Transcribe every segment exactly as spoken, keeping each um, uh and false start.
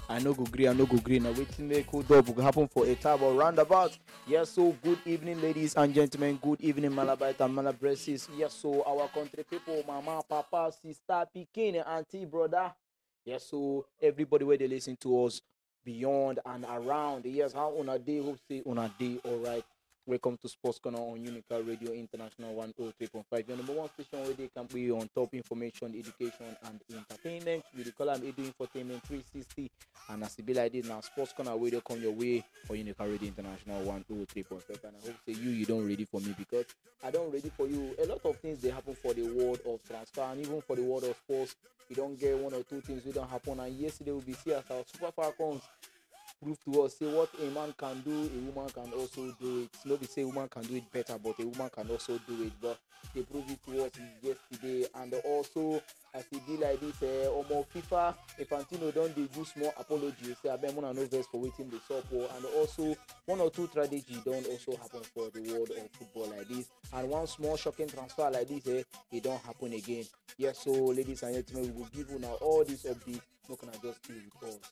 I no go green, I no go green. Now waiting make hold up will happen for a table roundabout. Yes, so good evening, ladies and gentlemen. Good evening, Malabite and Malabresis. Yes, so our country people, mama, papa, sister, pikin, auntie, brother. Yes, so everybody where they listen to us beyond and around. Yes, how on a day, hope say on a day, all right. Welcome to Sports Corner on Unica Radio International one oh three point five. Your number one station where they can be on top information, education, and entertainment. We call them Edu Infotainment three sixty. And as it be like this now, Sports Corner Radio come your way on Unica Radio International one oh three point five. And I hope say you, you don't ready for me because I don't ready for you. A lot of things they happen for the world of transfer and even for the world of sports. You don't get one or two things we don't happen. And yesterday we'll be see as our Super Falcons prove to us say what a man can do, a woman can also do it. Nobody say a woman can do it better, but a woman can also do it. But they proved it to us yesterday, and also as it be like this, uh, Omo FIFA, Infantino don't they do small apologies. Say I bet one no verse for waiting the support, and also one or two tragedy don't also happen for the world of football like this, and one small shocking transfer like this, eh, it don't happen again. Yes, so ladies and gentlemen, we will give you now all these updates. No can I just deal with us.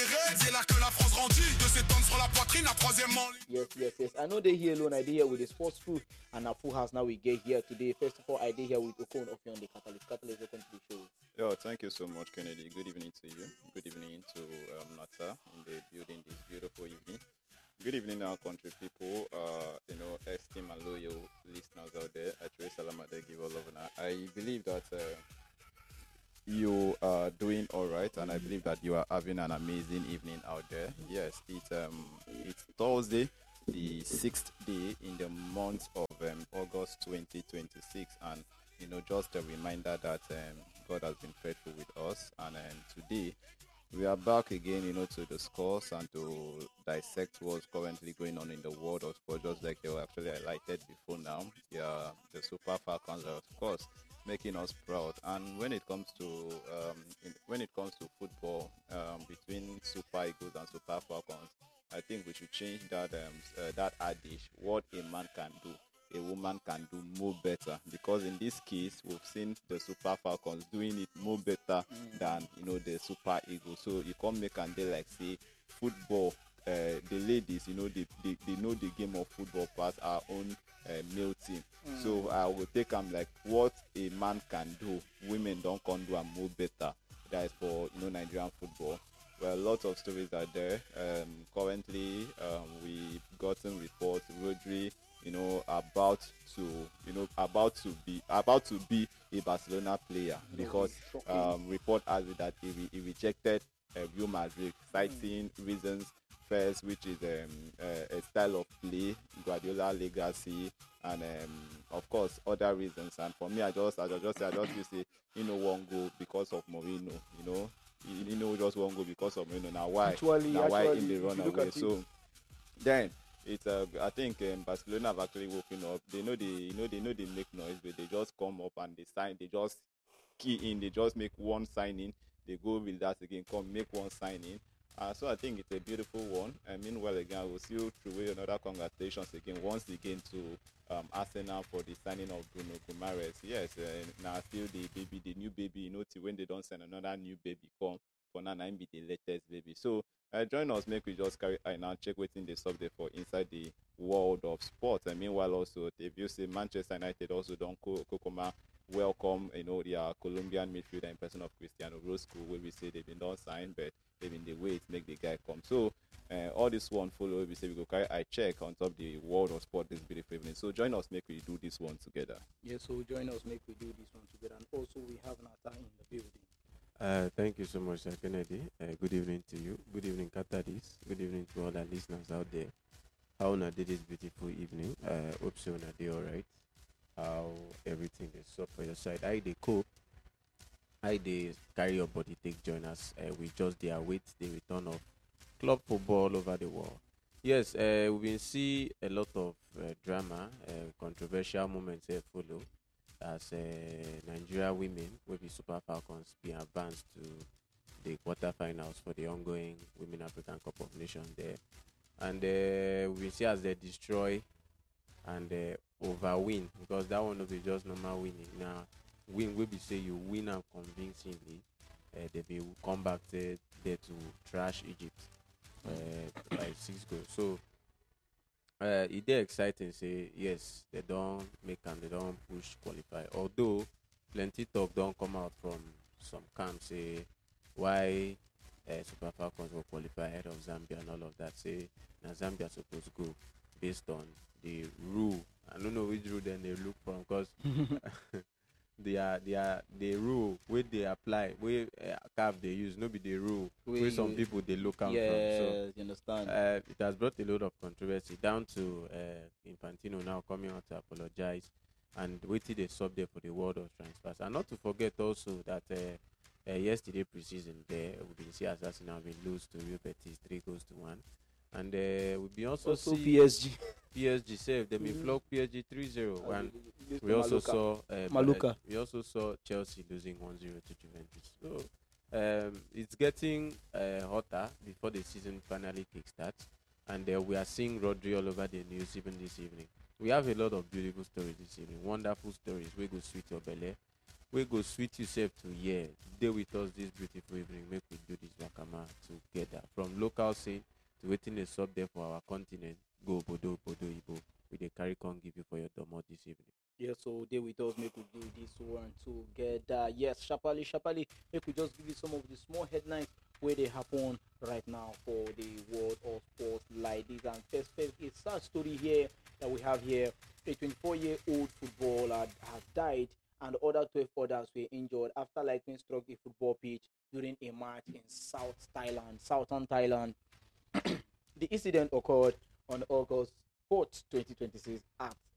Yes, yes, yes. I know they here alone. I did here with the sports crew and our full house. Now we get here today. First of all, I did here with Okon of on the Catalyst. Catalyst, welcome to the show. Yo, thank you so much, Kennedy. Good evening to you. Good evening to um, Nata in the building this beautiful evening. Good evening, our country people. Uh, you know, esteemed and loyal listeners out there. I trace Salamade give all over now. I believe that. Uh, You are doing all right, and I believe that you are having an amazing evening out there. Yes, it's um, it's Thursday, the sixth day in the month of um, August twenty twenty-six, and you know, just a reminder that um, God has been faithful with us, and um, today we are back again, you know, to discuss and to dissect what's currently going on in the world of sport, just like they were actually highlighted before now. Yeah, the Super Falcons are, of course, making us proud. And when it comes to um, in, when it comes to football, um, between Super Eagles and Super Falcons, I think we should change that um, uh, that adage: what a man can do, a woman can do more better. Because in this case, we've seen the Super Falcons doing it more better mm. than you know the Super Eagles. So you can't make and they like say football. Uh, the ladies, you know, they, they, they know the game of football past our own uh, male team. Mm. So I will take them like what a man can do, women don't can do and more better. That is for you know Nigerian football. Well, lots of stories are there. Um, currently, um, we've gotten reports. Rodri, you know, about to, you know, about to be about to be a Barcelona player because um, report has it that he, he rejected uh, Real Madrid, citing mm. reasons. First, which is um, uh, a style of play, Guardiola legacy, and um, of course other reasons. And for me, I just, as I just said, I just will say, you know, won't go because of Mourinho. You know, you know, just won't go because of Mourinho. Now why? Actually, now why actually, in the runaway? So then it's uh, I think um, Barcelona have actually woken up. They know they, you know, they know they make noise, but they just come up and they sign. They just key in. They just make one signing. They go with that again. Come make one signing. Uh, so I think it's a beautiful one. And meanwhile, again, I will still throw away another congratulations again, once again to um, Arsenal for the signing of Bruno Guimaraes. Yes, uh, now still the baby, the new baby, you know, till when they don't send another new baby come, for now, now be the latest baby. So uh, join us, make we just carry eye now, check waiting the subject for inside the world of sport. And meanwhile, also, if you say Manchester United also don't co- Kokoma welcome, you know, their Colombian midfielder in person of Cristiano Rosco, where we say they've been not signed, but they've been the wait, make the guy come. So uh, all this one follow, we say we go carry I check on top the world of sport this beautiful evening. So join us, make we do this one together. Yes, so join us, make we do this one together. And also we have Nata in the building. Uh, thank you so much, Sir Kennedy. Uh, good evening to you. Good evening, Katadis. Good evening to all our listeners out there. How on did this beautiful evening? Uh, hope so on a day all right. How everything is up for your side. I they cope. I they carry your body take join us. Uh, we just they await the return of club football all over the world. Yes, uh, we will see a lot of uh, drama, uh, controversial moments here follow as uh, Nigeria women will be Super Falcons be advanced to the quarterfinals for the ongoing Women African Cup of Nations there, and uh, we see as they destroy and uh, over win because that one will be just normal winning. Now, win will be say you win and convincingly, uh, they will come back to there to trash Egypt uh, by six goals. So uh, it dey exciting. Say yes, they don't make and they don't push qualify. Although plenty talk don't come out from some camps say why uh, Super Falcons will qualify ahead of Zambia and all of that. Say now Zambia supposed to go based on the rule. I don't know which rule then they look from because they are they are the rule where they apply where uh, C A F they use no be the rule where some people they look out yeah, from. So you understand. uh, it has brought a lot of controversy down to uh, Infantino now coming out to apologize and waiting they sub there for the world of transfers. And not to forget also that uh, uh, yesterday preseason there we been see Assassin have been lose to Real Betis three goals to one. And uh, we been also, Also see P S G. P S G save them. We Mhm. flog P S G three zero. Uh, And this we also Maluka. saw uh, Maluka. uh, we also saw Chelsea losing one zero to Juventus. So um, it's getting uh, hotter before the season finally kickstarts, and uh, we are seeing Rodri all over the news even this evening. We have a lot of beautiful stories this evening, wonderful stories. We go sweet your belly, we go sweet yourself to hear. Stay with us this beautiful evening. Make we do this wakama together from local scene to waiting the sub there for our continent. Go bodo bodo ibo. We dey carry con give you for your domo this evening. Yeah, so they with us make we do this one together. Yes, sharply, sharply, make we just give you some of the small headlines where they happen right now for the world of sports like this. And first, first, it's a story here that we have here. A twenty-four-year-old footballer has died, and other twelve others were injured after lightning struck a football pitch during a match in South Thailand, Southern Thailand. The incident occurred on August fourth, twenty twenty-six at